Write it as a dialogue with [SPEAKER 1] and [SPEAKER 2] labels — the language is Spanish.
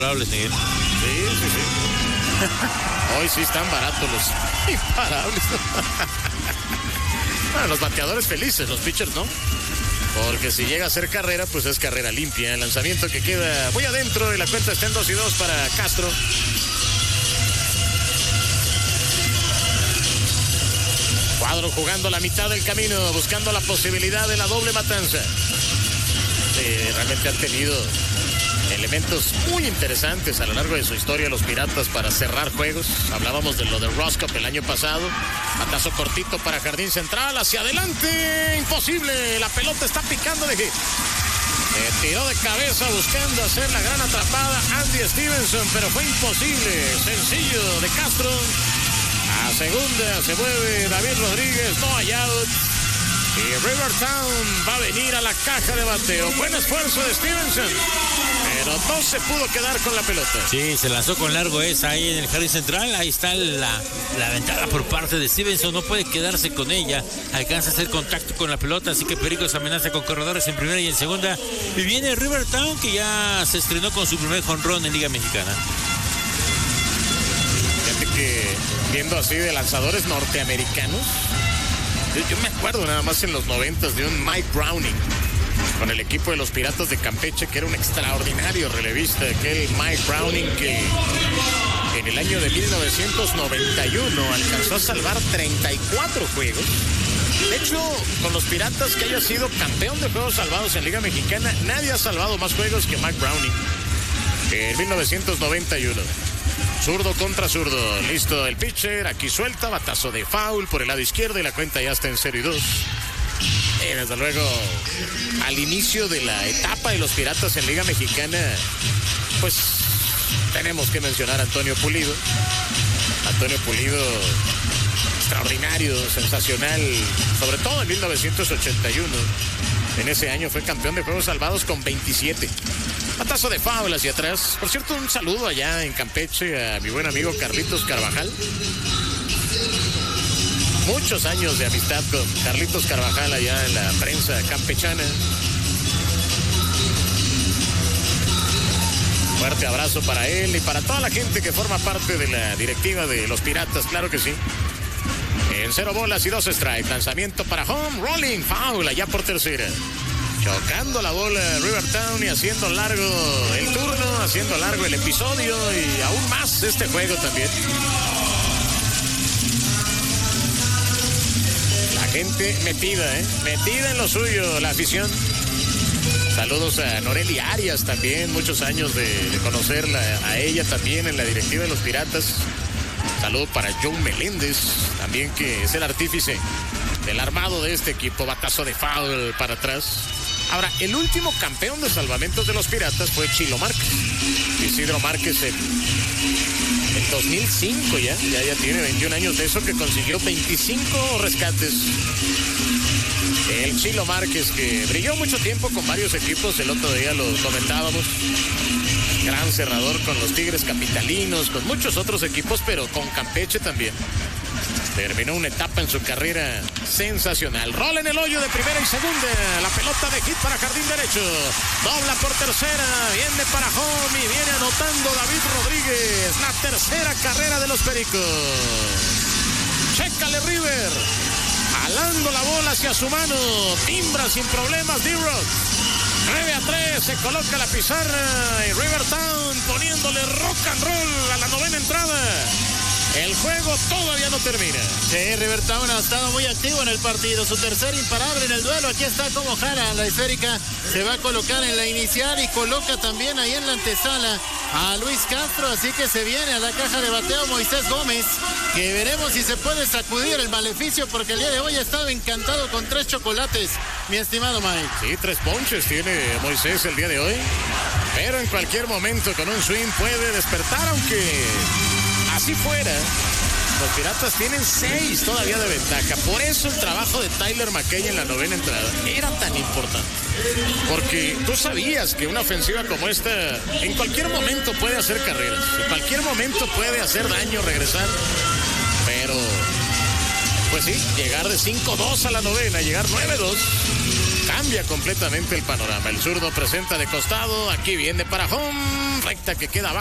[SPEAKER 1] Miguel.
[SPEAKER 2] Sí. Hoy sí están baratos los imparables. Bueno, los bateadores felices, los pitchers no. Porque si llega a ser carrera, pues es carrera limpia. El lanzamiento que queda muy adentro y la cuenta está en 2-2 para Castro. Cuadro jugando la mitad del camino, buscando la posibilidad de la doble matanza. Realmente han tenido elementos muy interesantes a lo largo de su historia los Piratas para cerrar juegos. Hablábamos de lo de Roscoe el año pasado. Batazo cortito para jardín central, hacia adelante, imposible, la pelota está picando de hit. Tiró de cabeza buscando hacer la gran atrapada Andy Stevenson, pero fue imposible. Sencillo de Castro. A segunda se mueve David Rodríguez, no hay out. Y Rivertown va a venir a la caja de bateo. Buen esfuerzo de Stevenson, pero no se pudo quedar con la pelota.
[SPEAKER 1] Sí, se lanzó con largo esa ahí en el jardín central. Ahí está la ventaja por parte de Stevenson. No puede quedarse con ella. Alcanza a hacer contacto con la pelota. Así que Pericos amenaza con corredores en primera y en segunda. Y viene Rivertown, que ya se estrenó con su primer jonrón en Liga Mexicana.
[SPEAKER 2] Fíjate que viendo así de lanzadores norteamericanos, yo me acuerdo nada más en los 90s de un Mike Browning con el equipo de los Piratas de Campeche, que era un extraordinario relevista, aquel Mike Browning que en el año de 1991 alcanzó a salvar 34 juegos. De hecho, con los Piratas que haya sido campeón de juegos salvados en Liga Mexicana, nadie ha salvado más juegos que Mike Browning en 1991. Zurdo contra zurdo, listo el pitcher, aquí suelta, batazo de foul por el lado izquierdo y la cuenta ya está en 0-2. Y desde luego, al inicio de la etapa de los Piratas en Liga Mexicana, pues tenemos que mencionar a Antonio Pulido. Antonio Pulido, extraordinario, sensacional, sobre todo en 1981. En ese año fue campeón de juegos salvados con 27. Batazo de foul hacia atrás. Por cierto, un saludo allá en Campeche a mi buen amigo Carlitos Carvajal. Muchos años de amistad con Carlitos Carvajal allá en la prensa campechana. Fuerte abrazo para él y para toda la gente que forma parte de la directiva de los Piratas, claro que sí. En 0 bolas y 2 strikes. Lanzamiento para home, rolling, foul allá por tercera. Chocando la bola Rivertown y haciendo largo el turno, haciendo largo el episodio y aún más este juego también. La gente metida en lo suyo, la afición. Saludos a Noreli Arias también, muchos años de conocerla a ella también en la directiva de los Piratas. Saludo para Joe Meléndez, también que es el artífice del armado de este equipo. Batazo de foul para atrás. Ahora, el último campeón de salvamentos de los Piratas fue Chilo Márquez. Isidro Márquez en 2005 ya tiene 21 años de eso, que consiguió 25 rescates. El Chilo Márquez, que brilló mucho tiempo con varios equipos, el otro día lo comentábamos. Gran cerrador con los Tigres Capitalinos, con muchos otros equipos, pero con Campeche también. Terminó una etapa en su carrera sensacional. Rola en el hoyo de primera y segunda. La pelota de hit para jardín derecho. Dobla por tercera. Viene para home y viene anotando David Rodríguez. La tercera carrera de los Pericos. Chécale River. Jalando la bola hacia su mano. Timbra sin problemas D-Rock. 9-3, se coloca la pizarra y Rivertown poniéndole rock and roll a la novena entrada. El juego todavía no termina.
[SPEAKER 3] Sí, Rivertown ha estado muy activo en el partido. Su tercer imparable en el duelo. Aquí está como jala la esférica. Se va a colocar en la inicial y coloca también ahí en la antesala a Luis Castro. Así que se viene a la caja de bateo Moisés Gómez, que veremos si se puede sacudir el maleficio, porque el día de hoy ha estado encantado con 3 chocolates, mi estimado Mike.
[SPEAKER 2] Sí, 3 ponches tiene Moisés el día de hoy. Pero en cualquier momento con un swing puede despertar, aunque así fuera, los Piratas tienen 6 todavía de ventaja. Por eso el trabajo de Tyler McKay en la novena entrada era tan importante. Porque tú sabías que una ofensiva como esta en cualquier momento puede hacer carreras. En cualquier momento puede hacer daño, regresar. Pero, pues sí, llegar de 5-2 a la novena, llegar 9-2, cambia completamente el panorama. El zurdo presenta de costado, aquí viene para home. recta que queda abajo.